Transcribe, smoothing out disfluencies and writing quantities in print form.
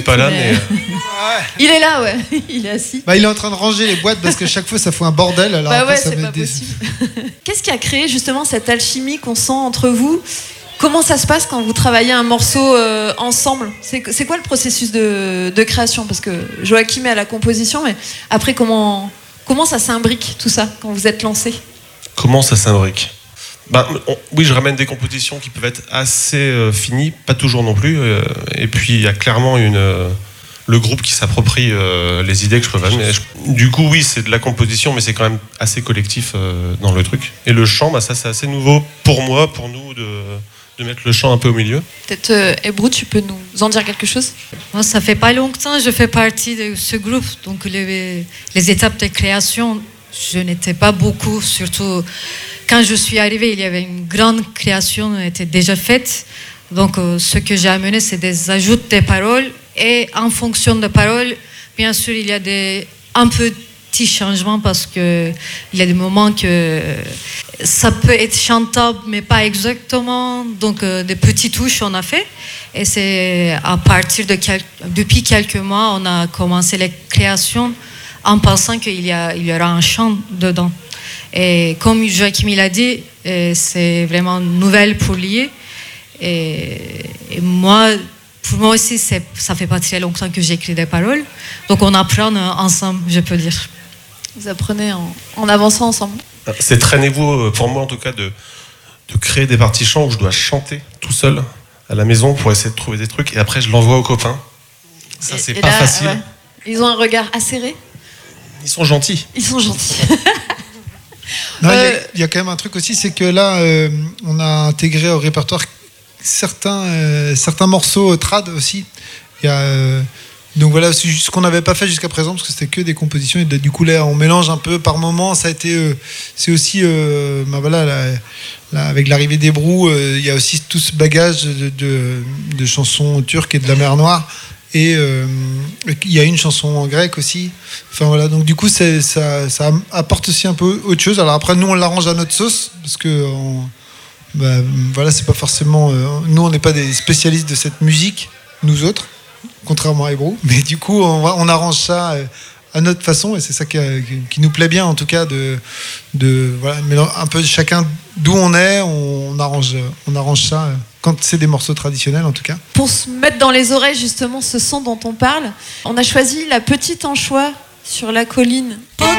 pas là, mais... Il est là, ouais. Il est assis. Il est en train de ranger les boîtes parce que chaque fois ça fout un bordel. Alors après, ça c'est pas possible. Qu'est-ce qui a créé justement cette alchimie qu'on sent entre vous ? Comment ça se passe quand vous travaillez un morceau ensemble ? C'est quoi le processus de création ? Parce que Joachim est à la composition, mais après, comment ça s'imbrique tout ça quand vous êtes lancé ? Comment ça s'imbrique ? Oui, je ramène des compositions qui peuvent être assez finies, pas toujours non plus. Et puis il y a clairement le groupe qui s'approprie les idées que je peux amener. Du coup, oui, c'est de la composition, mais c'est quand même assez collectif dans le truc. Et le chant, ça c'est assez nouveau pour moi, pour nous, de mettre le chant un peu au milieu. Peut-être, Ebru, tu peux nous en dire quelque chose ? Moi, ça fait pas longtemps que je fais partie de ce groupe. Donc les étapes de création, je n'étais pas beaucoup. Surtout quand je suis arrivée, il y avait une grande création qui était déjà faite. Donc ce que j'ai amené, c'est des ajouts de paroles. Et en fonction des paroles, bien sûr, il y a un petit changement parce qu'il y a des moments que ça peut être chantable, mais pas exactement. Donc, des petites touches, on a fait. Et c'est à partir depuis quelques mois, on a commencé les créations en pensant qu'il y aura un chant dedans. Et comme Joachim l'a dit, c'est vraiment nouvelle pour lui. Et pour moi aussi, ça fait pas très longtemps que j'écris des paroles. Donc, on apprend ensemble, je peux dire. Vous apprenez en avançant ensemble. C'est très nouveau pour moi en tout cas de créer des parties chants où je dois chanter tout seul à la maison pour essayer de trouver des trucs et après je l'envoie aux copains. Ça c'est pas facile. Ouais. Ils ont un regard acéré. Ils sont gentils. Il y a quand même un truc aussi, c'est que là on a intégré au répertoire certains morceaux trad aussi. Il y a donc voilà, c'est ce qu'on n'avait pas fait jusqu'à présent parce que c'était que des compositions et du coup là on mélange un peu par moment. Ça a été c'est aussi là, avec l'arrivée d'Ebru, il y a aussi tout ce bagage de chansons turques et de la mer Noire et il y a une chanson en grec aussi. Enfin voilà, donc du coup ça apporte aussi un peu autre chose. Alors après nous on l'arrange à notre sauce parce que voilà, c'est pas forcément nous on n'est pas des spécialistes de cette musique, nous autres, contrairement à Ebru, mais du coup on arrange ça à notre façon et c'est ça qui nous plaît bien en tout cas voilà, mais un peu chacun d'où on est, on arrange ça quand c'est des morceaux traditionnels en tout cas. Pour se mettre dans les oreilles justement ce son dont on parle, on a choisi La Petite Anchois sur la colline